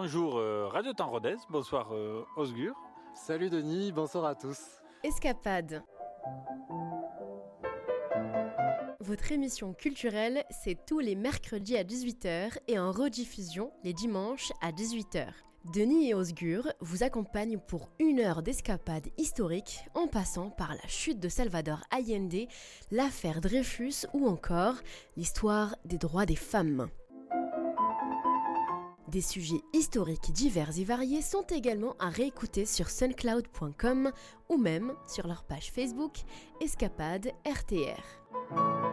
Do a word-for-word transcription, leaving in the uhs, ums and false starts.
Bonjour euh, Radio Temps Rodez, bonsoir euh, Osgur. Salut Denis, bonsoir à tous. Escapade. Votre émission culturelle, c'est tous les mercredis à dix-huit heures et en rediffusion les dimanches à dix-huit heures. Denis et Osgur vous accompagnent pour une heure d'escapade historique en passant par la chute de Salvador Allende, l'affaire Dreyfus ou encore l'histoire des droits des femmes. Des sujets historiques divers et variés sont également à réécouter sur suncloud point com ou même sur leur page Facebook Escapade R T R.